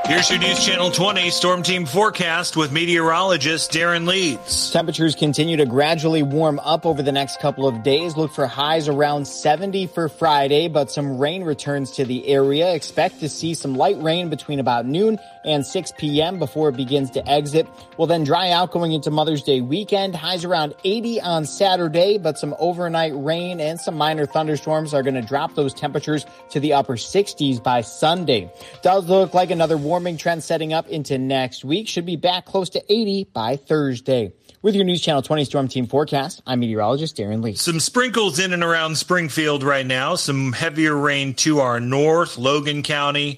Here's your News Channel 20 Storm Team forecast with meteorologist Darren Leeds. Temperatures continue to gradually warm up over the next couple of days. Look for highs around 70 for Friday, but some rain returns to the area. Expect to see some light rain between about noon and 6 p.m. before it begins to exit. Will then dry out going into Mother's Day weekend. Highs around 80 on Saturday, but some overnight rain and some minor thunderstorms are going to drop those temperatures to the upper 60s by Sunday. Does look like another warming trend setting up into next week. Should be back close to 80 by Thursday. With your News Channel 20 Storm Team forecast, I'm meteorologist Darren Lee. Some sprinkles in and around Springfield right now. Some heavier rain to our north, Logan County,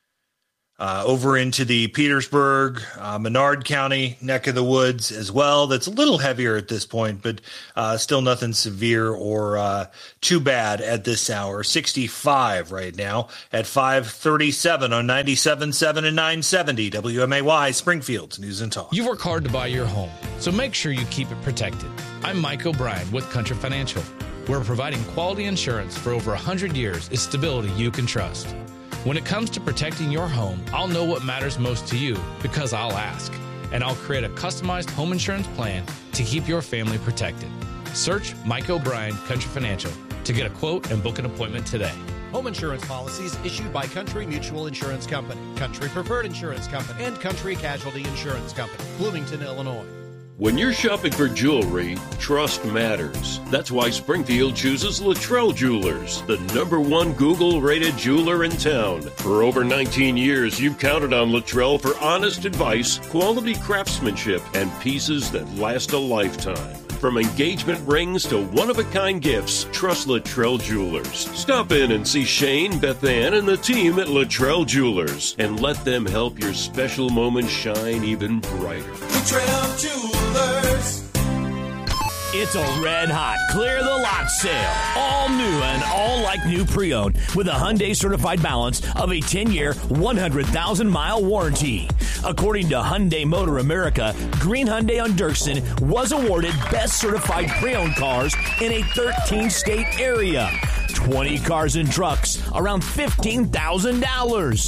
over into the Petersburg, Menard County neck of the woods as well. That's a little heavier at this point, but still nothing severe or too bad at this hour. 65 right now at 5:37 on 97.7 and 970 WMAY, Springfield's News and Talk. You've worked hard to buy your home, so make sure you keep it protected. I'm Mike O'Brien with Country Financial. We're providing quality insurance for over 100 years is stability you can trust. When it comes to protecting your home, I'll know what matters most to you because I'll ask. And I'll create a customized home insurance plan to keep your family protected. Search Mike O'Brien Country Financial to get a quote and book an appointment today. Home insurance policies issued by Country Mutual Insurance Company, Country Preferred Insurance Company, and Country Casualty Insurance Company, Bloomington, Illinois. When you're shopping for jewelry, trust matters. That's why Springfield chooses Luttrell Jewelers, the #1 Google-rated jeweler in town. For over 19 years, you've counted on Luttrell for honest advice, quality craftsmanship, and pieces that last a lifetime. From engagement rings to one-of-a-kind gifts, trust Luttrell Jewelers. Stop in and see Shane, Beth Ann, and the team at Luttrell Jewelers, and let them help your special moments shine even brighter. Luttrell Jewelers. It's a red-hot clear-the-lot sale. All new and all like new pre-owned with a Hyundai certified balance of a 10-year, 100,000-mile warranty. According to Hyundai Motor America, Green Hyundai on Dirksen was awarded Best Certified Pre-Owned Cars in a 13-state area. 20 cars and trucks, around $15,000.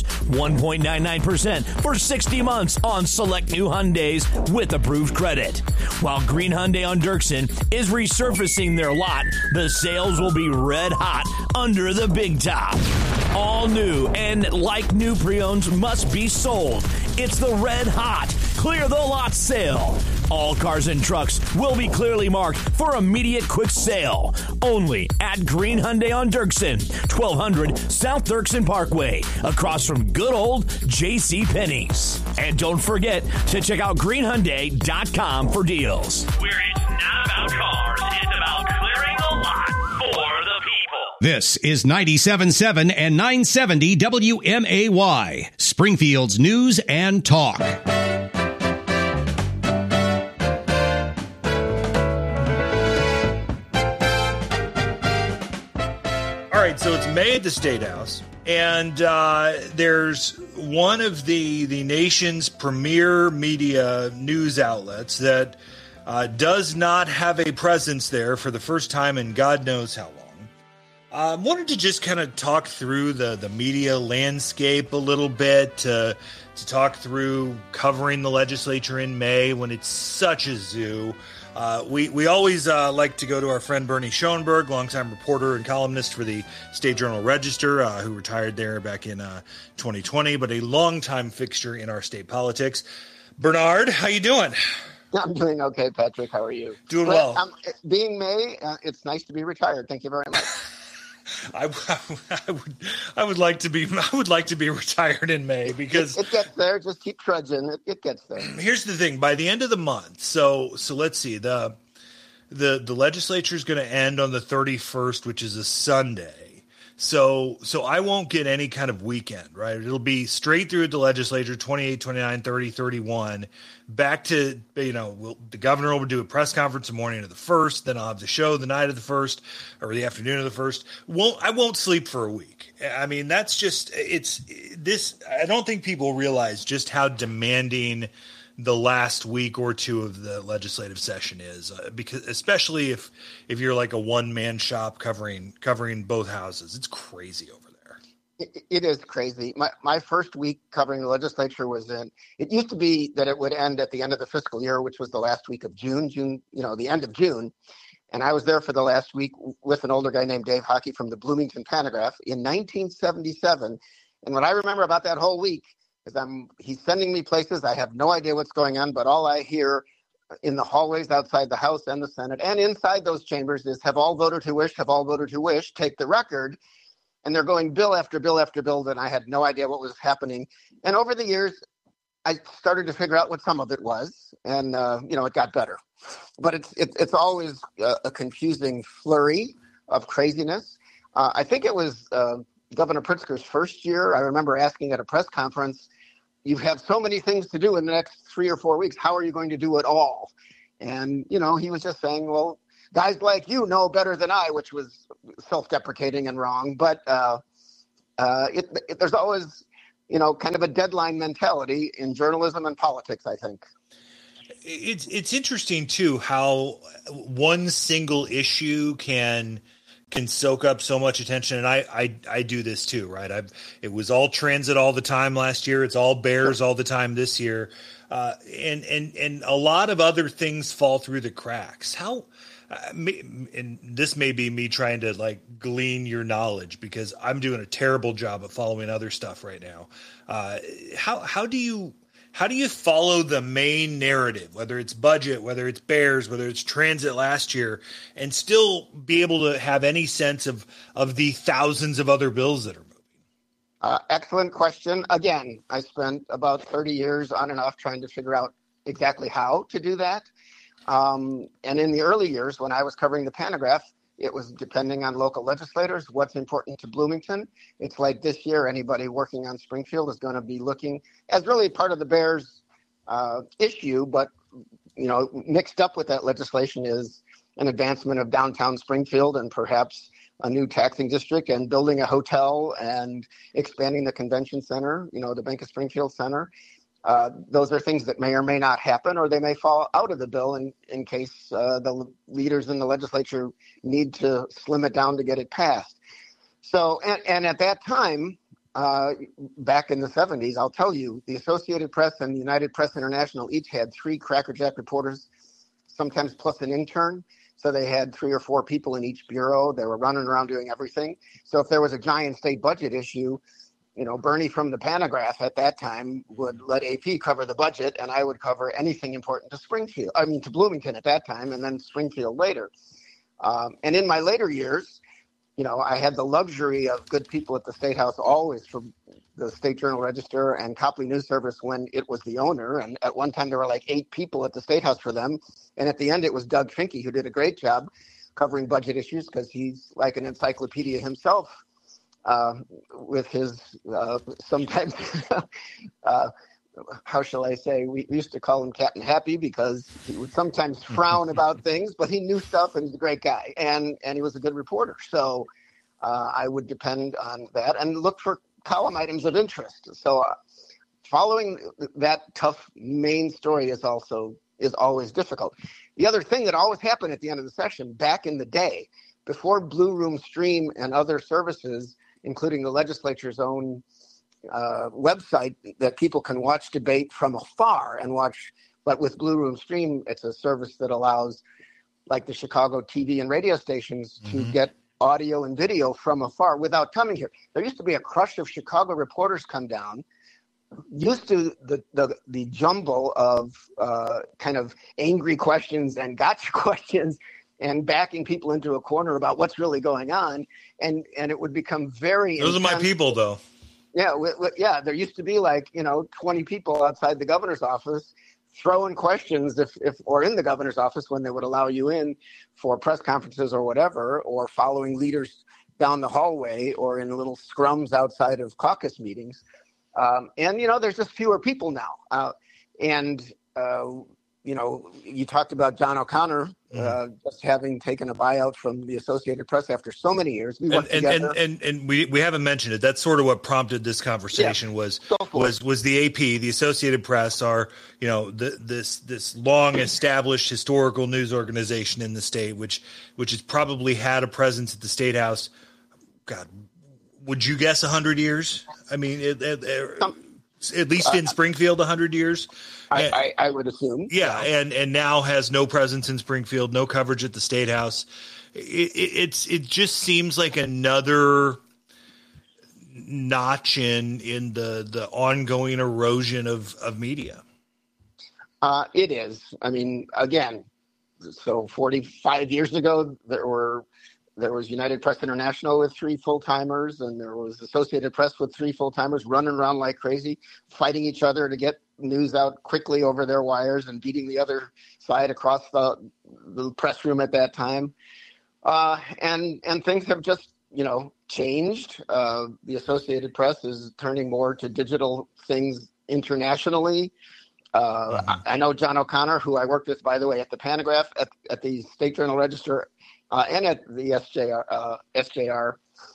1.99% for 60 months on select new Hyundais with approved credit. While Green Hyundai on Dirksen is resurfacing their lot, the sales will be red hot under the big top. All new and like new pre-owns must be sold. It's the red hot clear the lot sale. All cars and trucks will be clearly marked for immediate quick sale. Only at Green Hyundai on Dirksen, 1200 South Dirksen Parkway, across from good old J.C. Penney's. And don't forget to check out greenhyundai.com for deals. Where it's not about cars, it's about clearing the lot for the people. This is 97.7 and 970 WMAY, Springfield's News and Talk. All right, so it's May at the State House, and there's one of the nation's premier media news outlets that does not have a presence there for the first time in God knows how long. Wanted to just kind of talk through the media landscape a little bit, to talk through covering the legislature in May when it's such a zoo. We always like to go to our friend Bernie Schoenberg, longtime reporter and columnist for the State Journal-Register, who retired there back in 2020, but a longtime fixture in our state politics. Bernard, how you doing? I'm doing okay, Patrick. How are you? Doing well. Being May, it's nice to be retired. Thank you very much. I would like to be retired in May because it gets there. Just keep trudging. It gets there. Here's the thing: by the end of the month, so let's see, the legislature is going to end on the 31st, which is a Sunday. So I won't get any kind of weekend, right? It'll be straight through the legislature, 28, 29, 30, 31, back to, the governor will do a press conference the morning of the 1st, then I'll have the show the night of the 1st or the afternoon of the 1st. I won't sleep for a week. I mean, that's just, I don't think people realize just how demanding the last week or two of the legislative session is, because especially if you're like a one-man shop covering both houses. It's crazy over there. It is crazy. My first week covering the legislature was it used to be that it would end at the end of the fiscal year, which was the last week of June, the end of June. And I was there for the last week with an older guy named Dave Hockey from the Bloomington Panagraph in 1977. And what I remember about that whole week is he's sending me places. I have no idea what's going on, but all I hear in the hallways outside the House and the Senate and inside those chambers is have all voted who wish, take the record. And they're going bill after bill after bill, and I had no idea what was happening. And over the years, I started to figure out what some of it was, and it got better. But it's always a confusing flurry of craziness. I think it was Governor Pritzker's first year. I remember asking at a press conference, "You have so many things to do in the next 3 or 4 weeks. How are you going to do it all?" And he was just saying, "Well, guys like you know better than I," which was self-deprecating and wrong. But there's always, kind of a deadline mentality in journalism and politics, I think. It's interesting, too, how one single issue can soak up so much attention. And I do this, too, right? It was all transit all the time last year. It's all bears all the time this year. And a lot of other things fall through the cracks. And this may be me trying to glean your knowledge because I'm doing a terrible job of following other stuff right now. How do you follow the main narrative, whether it's budget, whether it's bears, whether it's transit last year, and still be able to have any sense of the thousands of other bills that are moving? Excellent question. Again, I spent about 30 years on and off trying to figure out exactly how to do that. And in the early years when I was covering the Panagraph, it was depending on local legislators, what's important to Bloomington. It's like this year, anybody working on Springfield is going to be looking as really part of the Bears issue, but, mixed up with that legislation is an advancement of downtown Springfield and perhaps a new taxing district and building a hotel and expanding the convention center, the Bank of Springfield Center. Those are things that may or may not happen, or they may fall out of the bill in case the leaders in the legislature need to slim it down to get it passed. So, and at that time, back in the 70s, I'll tell you, the Associated Press and the United Press International each had 3 crackerjack reporters, sometimes plus an intern. So they had 3 or 4 people in each bureau. They were running around doing everything. So if there was a giant state budget issue, Bernie from the Panagraph at that time would let AP cover the budget, and I would cover anything important to Bloomington at that time, and then Springfield later. And in my later years, I had the luxury of good people at the State House, always from the State Journal-Register and Copley News Service when it was the owner. And at one time, there were 8 people at the State House for them. And at the end, it was Doug Finke, who did a great job covering budget issues because he's like an encyclopedia himself. With his sometimes, how shall I say, we used to call him Captain Happy because he would sometimes frown about things, but he knew stuff and he's a great guy and he was a good reporter. So I would depend on that and look for column items of interest. So following that tough main story is always difficult. The other thing that always happened at the end of the session back in the day, before Blue Room Stream and other services, including the legislature's own website that people can watch debate from afar and watch. But with Blue Room Stream, it's a service that allows the Chicago TV and radio stations to get audio and video from afar without coming here. There used to be a crush of Chicago reporters come down, used to the jumble of kind of angry questions and gotcha questions and backing people into a corner about what's really going on. And it would become very Those intense. Are my people, though. Yeah. Yeah. There used to be 20 people outside the governor's office throwing questions or in the governor's office when they would allow you in for press conferences or whatever, or following leaders down the hallway or in little scrums outside of caucus meetings. And there's just fewer people now. You talked about John O'Connor just having taken a buyout from the Associated Press after so many years. We worked together. And we haven't mentioned it. That's sort of what prompted this conversation. Was the AP, the Associated Press, are this long established historical news organization in the state, which has probably had a presence at the State House, Would you guess 100 years? I mean, at least in Springfield, 100 years. I would assume. Yeah, and now has no presence in Springfield, no coverage at the State House. It just seems like another notch in the ongoing erosion of media. It is. I mean, again, so 45 years ago, there was United Press International with 3 full-timers, and there was Associated Press with 3 full-timers running around like crazy, fighting each other to get news out quickly over their wires and beating the other side across the press room at that time. And things have just, changed. The Associated Press is turning more to digital things internationally. I know John O'Connor, who I worked with, by the way, at the Panagraph, at the State Journal Register, and at the SJR.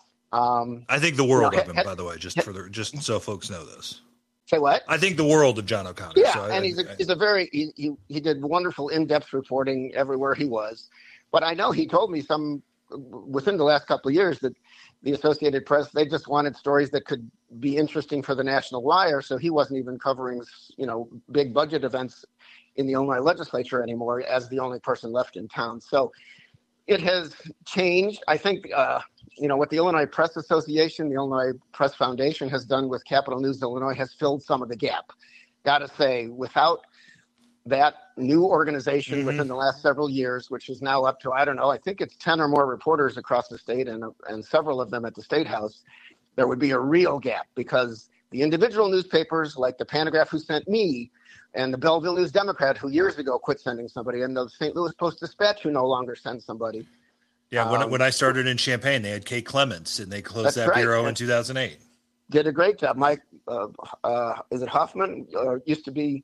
I think the world of him, by the way, just so folks know this. Say what? I think the world of John O'Connor. Yeah, so and he did wonderful in-depth reporting everywhere he was. But I know he told me within the last couple of years that the Associated Press, they just wanted stories that could be interesting for the National Wire. So he wasn't even covering, big budget events in the Illinois legislature anymore as the only person left in town. So it has changed. I think, what the Illinois Press Association, the Illinois Press Foundation has done with Capital News Illinois has filled some of the gap. Got to say, without that new organization within the last several years, which is now up to, I think it's 10 or more reporters across the state and several of them at the State House, there would be a real gap because the individual newspapers like the Panagraph, who sent me, and the Belleville News Democrat, who years ago quit sending somebody, and the St. Louis Post-Dispatch, who no longer sends somebody. Yeah, when I started in Champaign, they had Kay Clements, and they closed that bureau in 2008. Did a great job. Mike, is it Hoffman? Used to be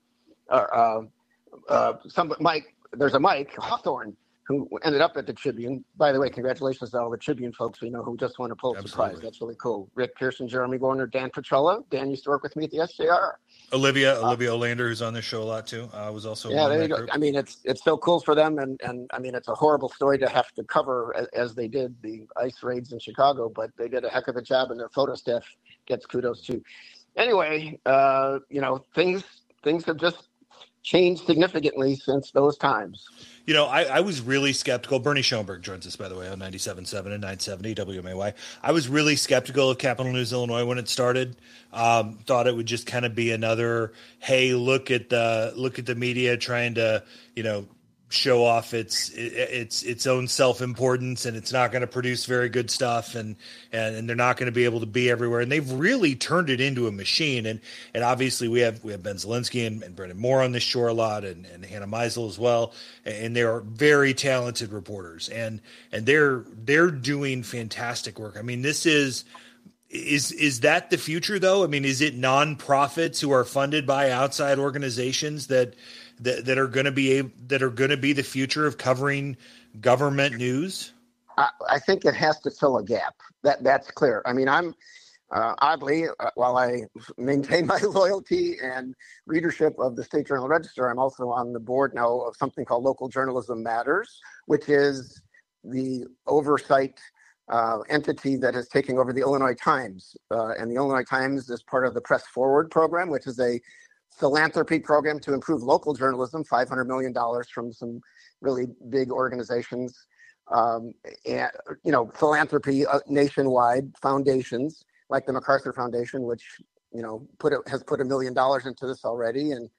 Mike. There's a Mike Hawthorne who ended up at the Tribune. By the way, congratulations to all the Tribune folks we know who just won a Pulitzer Prize. That's really cool. Rick Pearson, Jeremy Warner, Dan Petrella. Dan used to work with me at the SJR. Olivia Olander, who's on this show a lot too, was also. Yeah, there you go. Group. I mean, it's so cool for them, and I mean, it's a horrible story to have to cover as they did the ICE raids in Chicago, but they did a heck of a job, and their photo staff gets kudos too. Anyway, things have just changed significantly since those times. I was really skeptical. Bernie Schoenberg joins us, by the way, on 97.7 and 970 WMAY. I was really skeptical of Capital News Illinois when it started. Thought it would just kind of be another, hey, look at the media trying to, show off its own self-importance, and it's not going to produce very good stuff, and they're not going to be able to be everywhere. And they've really turned it into a machine. And obviously we have Ben Zielinski and Brendan Moore on this show a lot, and Hannah Meisel as well. And they are very talented reporters, and they're doing fantastic work. I mean, this is that the future though? I mean, is it nonprofits who are funded by outside organizations that are going to be the future of covering government news? I think it has to fill a gap. That's clear. I mean, I'm oddly, while I maintain my loyalty and readership of the State Journal Register, I'm also on the board now of something called Local Journalism Matters, which is the oversight entity that is taking over the Illinois Times. And the Illinois Times is part of the Press Forward program, which is a philanthropy program to improve local journalism, $500 million from some really big organizations, and philanthropy nationwide foundations like the MacArthur Foundation, which has put $1 million into this already, and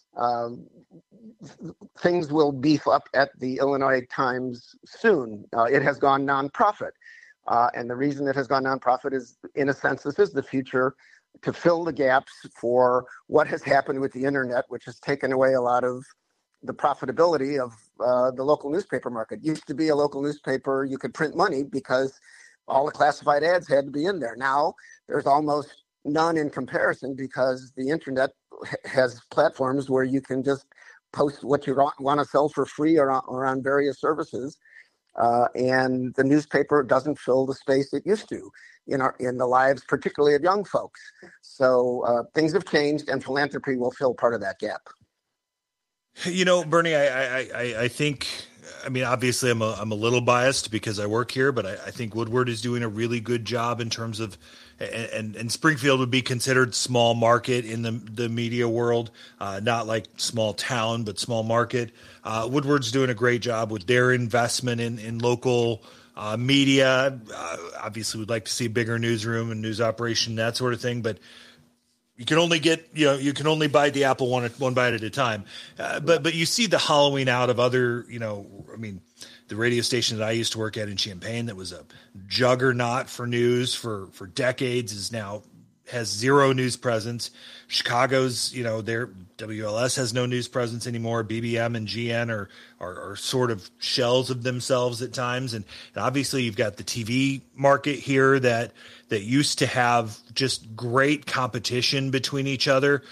things will beef up at the Illinois Times soon. It has gone nonprofit, and the reason it has gone nonprofit is, in a sense, this is the future to fill the gaps for what has happened with the internet, which has taken away a lot of the profitability of the local newspaper market. It used to be a local newspaper, you could print money because all the classified ads had to be in there. Now there's almost none in comparison because the internet has platforms where you can just post what you want to sell for free or on various services. And the newspaper doesn't fill the space it used to in the lives, particularly of young folks. So things have changed, and philanthropy will fill part of that gap. Bernie, I think I mean, obviously I'm a little biased because I work here, but I think Woodward is doing a really good job in terms of, and Springfield would be considered small market in the media world, not like small town, but small market. Woodward's doing a great job with their investment in local media. Obviously we'd like to see a bigger newsroom and news operation, that sort of thing, but you can only you can only bite the apple one bite at a time. But you see the hollowing out of other, I mean, the radio station that I used to work at in Champaign that was a juggernaut for news for decades has zero news presence. Chicago's, their WLS has no news presence anymore. BBM and GN are sort of shells of themselves at times. And obviously you've got the TV market here that used to have just great competition between each other.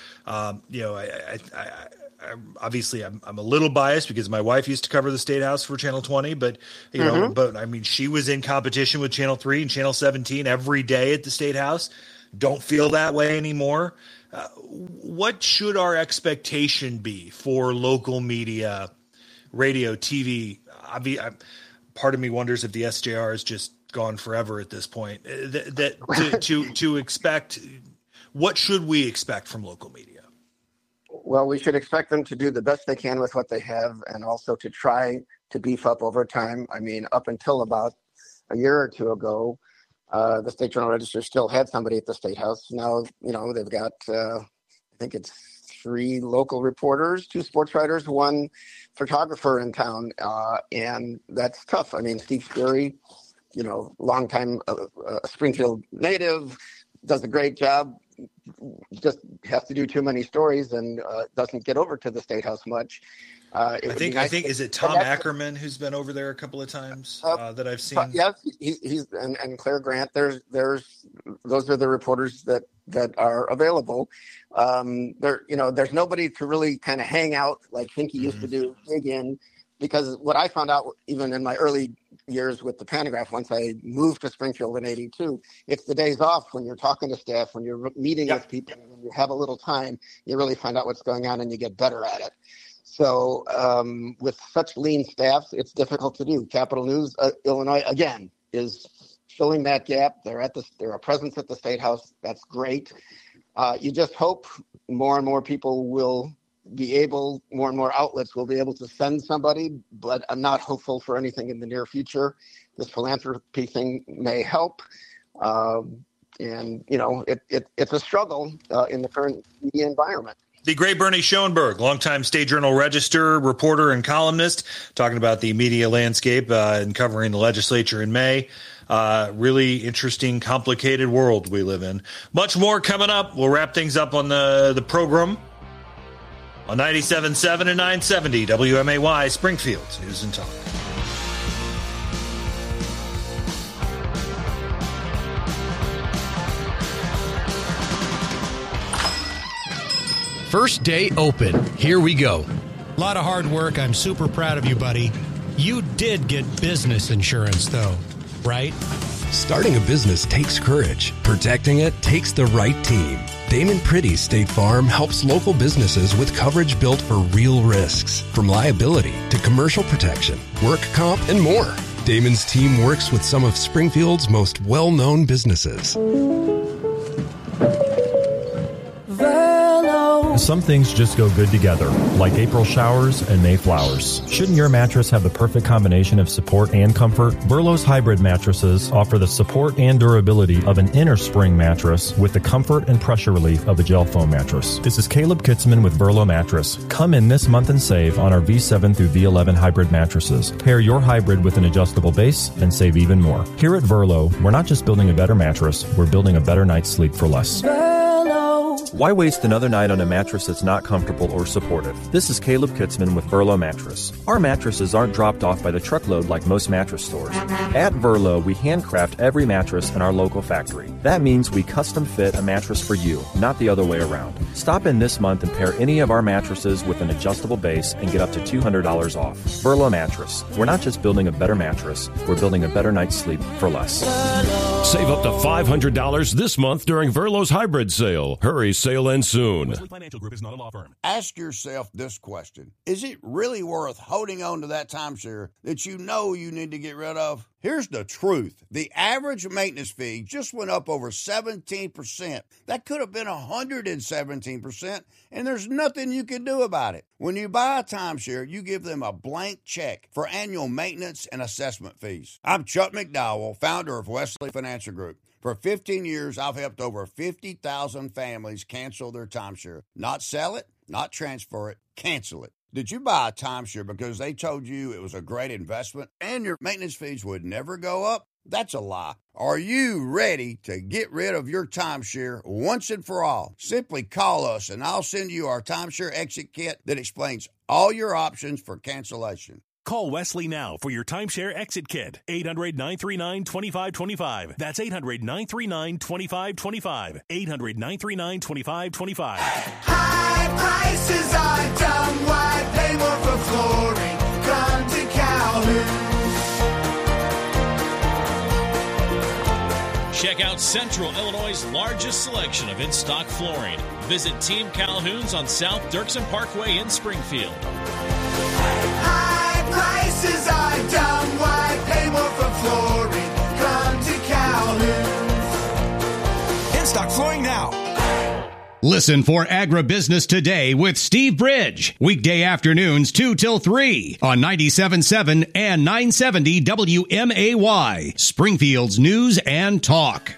Obviously I'm a little biased because my wife used to cover the State House for Channel 20, but I mean, she was in competition with Channel 3 and Channel 17 every day at the State House. Don't feel that way anymore. What should our expectation be for local media, radio, TV? Part of me wonders if the SJR is just gone forever at this point. To expect, what should we expect from local media? Well, we should expect them to do the best they can with what they have, and also to try to beef up over time. I mean, up until about a year or two ago, the State Journal Register still had somebody at the State House. Now, they've got, I think it's 3 local reporters, 2 sports writers, 1 photographer in town, and that's tough. I mean, Steve Sperry, longtime Springfield native, does a great job, just has to do too many stories and doesn't get over to the State House much. I think is it Tom Ackerman who's been over there a couple of times that I've seen? Yes, he's and Claire Grant. Those are the reporters that are available. There's nobody to really kind of hang out like Finke used to do, dig in, because what I found out even in my early years with the Panagraph, once I moved to Springfield in '82, it's the days off when you're talking to staff, when you're meeting with people, when you have a little time, you really find out what's going on and you get better at it. So with such lean staffs, it's difficult to do. Capital News, Illinois, again, is filling that gap. They're a presence at the State House. That's great. You just hope more and more people will be able, more and more outlets will be able to send somebody, but I'm not hopeful for anything in the near future. This philanthropy thing may help. It's a struggle in the current media environment. The great Bernie Schoenberg, longtime State Journal Register reporter and columnist, talking about the media landscape and covering the legislature in May. Really interesting, complicated world we live in. Much more coming up. We'll wrap things up on the program on 97.7 and 970 WMAY, Springfield's News and Talk. First day open. Here we go. A lot of hard work. I'm super proud of you, buddy. You did get business insurance, though, right? Starting a business takes courage. Protecting it takes the right team. Damon Pretty State Farm helps local businesses with coverage built for real risks, from liability to commercial protection, work comp, and more. Damon's team works with some of Springfield's most well-known businesses. Some things just go good together, like April showers and May flowers. Shouldn't your mattress have the perfect combination of support and comfort? Verlo's hybrid mattresses offer the support and durability of an inner spring mattress with the comfort and pressure relief of a gel foam mattress. This is Caleb Kitzman with Verlo Mattress. Come in this month and save on our V7 through V11 hybrid mattresses. Pair your hybrid with an adjustable base and save even more. Here at Verlo, we're not just building a better mattress, we're building a better night's sleep for less. Why waste another night on a mattress that's not comfortable or supportive? This is Caleb Kitzman with Verlo Mattress. Our mattresses aren't dropped off by the truckload like most mattress stores. At Verlo, we handcraft every mattress in our local factory. That means we custom fit a mattress for you, not the other way around. Stop in this month and pair any of our mattresses with an adjustable base and get up to $200 off. Verlo Mattress. We're not just building a better mattress, we're building a better night's sleep for less. Save up to $500 this month during Verlo's hybrid sale. Hurry, sale ends soon. Wesley Financial Group is not a law firm. Ask yourself this question. Is it really worth holding on to that timeshare that you know you need to get rid of? Here's the truth. The average maintenance fee just went up over 17%. That could have been 117%, and there's nothing you can do about it. When you buy a timeshare, you give them a blank check for annual maintenance and assessment fees. I'm Chuck McDowell, founder of Wesley Financial Group. For 15 years, I've helped over 50,000 families cancel their timeshare. Not sell it, not transfer it, cancel it. Did you buy a timeshare because they told you it was a great investment and your maintenance fees would never go up? That's a lie. Are you ready to get rid of your timeshare once and for all? Simply call us and I'll send you our timeshare exit kit that explains all your options for cancellation. Call Wesley now for your timeshare exit kit. 800-939-2525. That's 800-939-2525. 800-939-2525. High prices are dumb. Why pay more for flooring? Come to Calhoun. Check out Central Illinois' largest selection of in-stock flooring. Visit Team Calhoun's on South Dirksen Parkway in Springfield. Prices are dumb. Why pay more for flooring? Come to Calhoun. In-stock flooring now. Listen for Agribusiness Today with Steve Bridge. Weekday afternoons 2 till 3 on 97.7 and 970 WMAY. Springfield's News and Talk.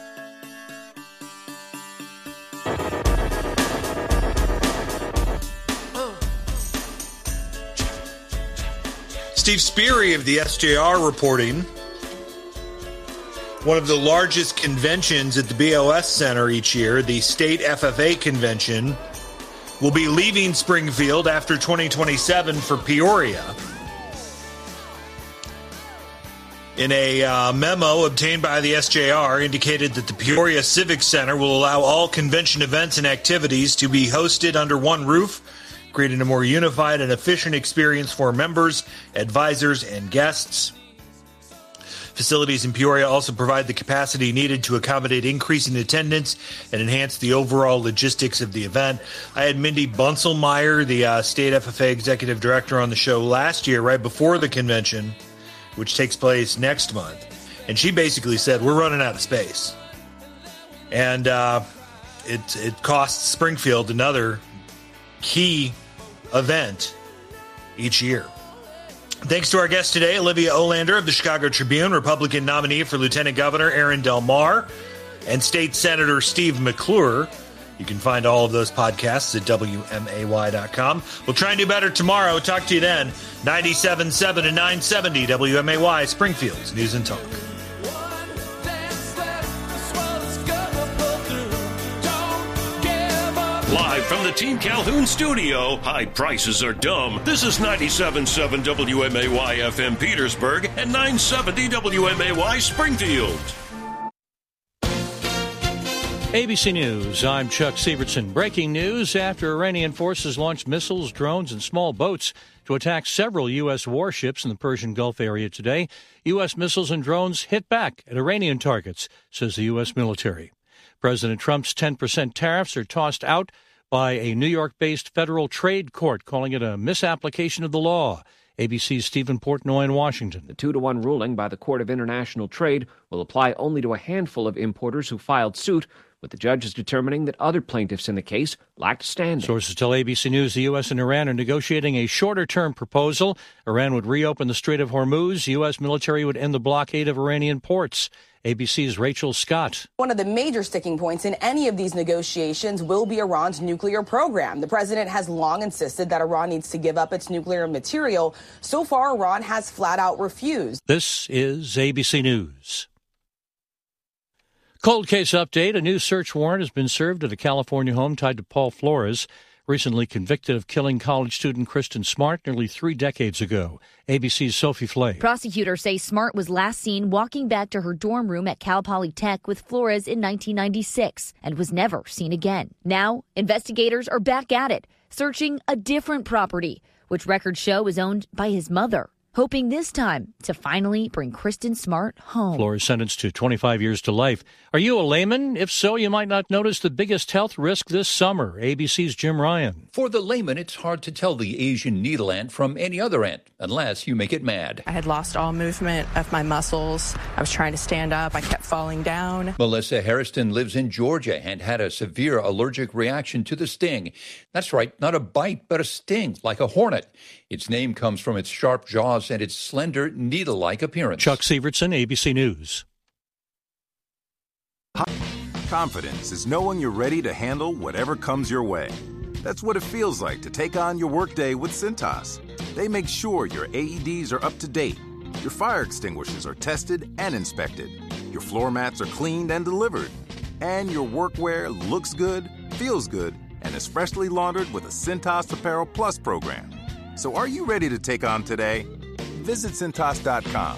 Steve Sperry of the SJR reporting one of the largest conventions at the BOS Center each year, the State FFA Convention, will be leaving Springfield after 2027 for Peoria. In a memo obtained by the SJR indicated that the Peoria Civic Center will allow all convention events and activities to be hosted under one roof, creating a more unified and efficient experience for members, advisors, and guests. Facilities in Peoria also provide the capacity needed to accommodate increasing attendance and enhance the overall logistics of the event. I had Mindy Bunselmeyer, the State FFA Executive Director, on the show last year, right before the convention, which takes place next month. And she basically said, we're running out of space. And it costs Springfield another key event each year. Thanks to our guest today, Olivia Olander of the Chicago Tribune, Republican nominee for Lieutenant Governor Aaron Del Mar, and State Senator Steve McClure. You can find all of those podcasts at WMAY.com. We'll try and do better tomorrow. Talk to you then. 97.7 and 970 WMAY, Springfield's News and Talk. Live from the Team Calhoun studio, high prices are dumb. This is 97.7 WMAY FM Petersburg and 970 WMAY Springfield. ABC News, I'm Chuck Sievertson. Breaking news after Iranian forces launched missiles, drones, and small boats to attack several U.S. warships in the Persian Gulf area today. U.S. missiles and drones hit back at Iranian targets, says the U.S. military. President Trump's 10% tariffs are tossed out by a New York-based federal trade court, calling it a misapplication of the law. ABC's Stephen Portnoy in Washington. The 2-1 ruling by the Court of International Trade will apply only to a handful of importers who filed suit, with the judges determining that other plaintiffs in the case lacked standing. Sources tell ABC News the U.S. and Iran are negotiating a shorter-term proposal. Iran would reopen the Strait of Hormuz. U.S. military would end the blockade of Iranian ports. ABC's Rachel Scott. One of the major sticking points in any of these negotiations will be Iran's nuclear program. The president has long insisted that Iran needs to give up its nuclear material. So far, Iran has flat out refused. This is ABC News. Cold case update. A new search warrant has been served at a California home tied to Paul Flores, recently convicted of killing college student Kristen Smart nearly 3 decades ago. ABC's Sophie Flay. Prosecutors say Smart was last seen walking back to her dorm room at Cal Poly Tech with Flores in 1996 and was never seen again. Now, investigators are back at it, searching a different property, which records show is owned by his mother. hoping this time to finally bring Kristen Smart home. Flores sentenced to 25 years to life. Are you a layman? If so, you might not notice the biggest health risk this summer. ABC's Jim Ryan. For the layman, it's hard to tell the Asian needle ant from any other ant, unless you make it mad. I had lost all movement of my muscles. I was trying to stand up. I kept falling down. Melissa Harrison lives in Georgia and had a severe allergic reaction to the sting. That's right, not a bite, but a sting, like a hornet. Its name comes from its sharp jaws and its slender, needle-like appearance. Chuck Sievertson, ABC News. Confidence is knowing you're ready to handle whatever comes your way. That's what it feels like to take on your workday with Cintas. They make sure your AEDs are up to date, your fire extinguishers are tested and inspected, your floor mats are cleaned and delivered, and your workwear looks good, feels good, and is freshly laundered with a Cintas Apparel Plus program. So are you ready to take on today? Visit Cintas.com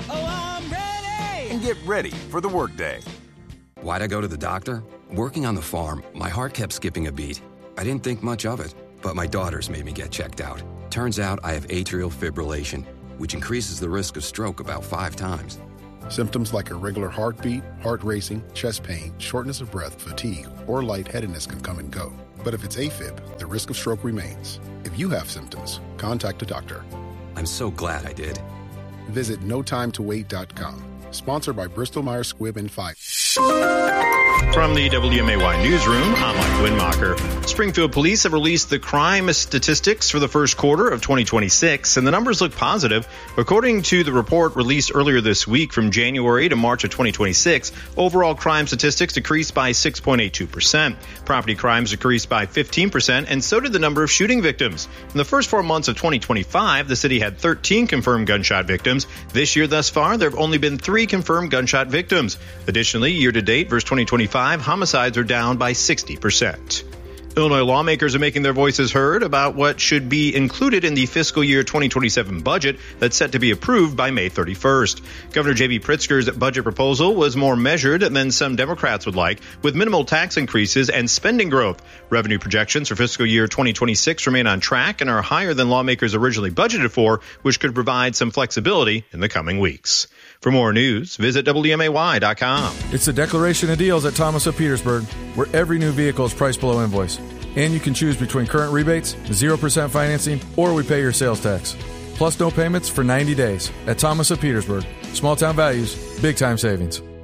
and get ready for the workday. Why'd I go to the doctor? Working on the farm, my heart kept skipping a beat. I didn't think much of it, but my daughters made me get checked out. Turns out I have atrial fibrillation, which increases the risk of stroke about 5 times. Symptoms like irregular heartbeat, heart racing, chest pain, shortness of breath, fatigue, or lightheadedness can come and go. But if it's AFib, the risk of stroke remains. If you have symptoms, contact a doctor. I'm so glad I did. Visit notimetowait.com. Sponsored by Bristol-Myers Squibb and Pfizer. From the WMAY newsroom, I'm Mike Winmacher. Springfield police have released the crime statistics for the first quarter of 2026, and the numbers look positive. According to the report released earlier this week, from January to March of 2026, overall crime statistics decreased by 6.82%. Property crimes decreased by 15%, and so did the number of shooting victims. In the first 4 months of 2025, the city had 13 confirmed gunshot victims. This year thus far, there have only been 3 confirmed gunshot victims. Additionally, year-to-date versus 2025, homicides are down by 60%. Illinois lawmakers are making their voices heard about what should be included in the fiscal year 2027 budget that's set to be approved by May 31st. Governor J.B. Pritzker's budget proposal was more measured than some Democrats would like, with minimal tax increases and spending growth. Revenue projections for fiscal year 2026 remain on track and are higher than lawmakers originally budgeted for, which could provide some flexibility in the coming weeks. For more news, visit WMAY.com. It's the Declaration of Deals at Thomas of Petersburg, where every new vehicle is priced below invoice. And you can choose between current rebates, 0% financing, or we pay your sales tax. Plus no payments for 90 days at Thomas of Petersburg. Small town values, big time savings.